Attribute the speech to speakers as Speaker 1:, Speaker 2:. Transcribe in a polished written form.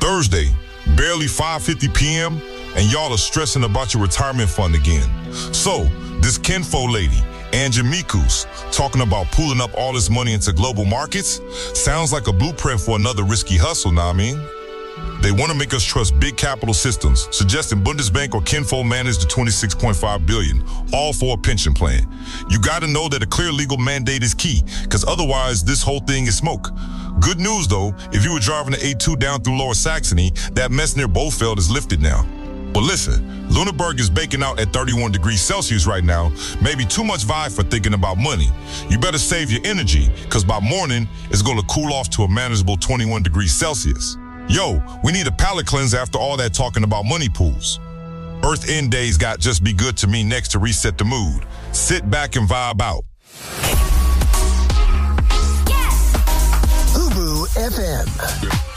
Speaker 1: Thursday, barely 5:50 p.m., and y'all are stressing about your retirement fund again. So, this kinfo lady, Angie Mikus, talking about pooling up all this money into global markets, sounds like a blueprint for another risky hustle, know what I mean? They want to make us trust big capital systems, suggesting Bundesbank or Kinfo manage the $26.5 billion, all for a pension plan. You got to know that a clear legal mandate is key, because otherwise this whole thing is smoke. Good news, though, if you were driving the A2 down through Lower Saxony, that mess near Bofeld is lifted now. But listen, Lüneburg is baking out at 31 degrees Celsius right now, maybe too much vibe for thinking about money. You better save your energy, because by morning, it's going to cool off to a manageable 21 degrees Celsius. Yo, we need a palate cleanse after all that talking about money pools. Earth End Days got Just Be Good to Me next to reset the mood. Sit back and vibe out.
Speaker 2: Ubu FM.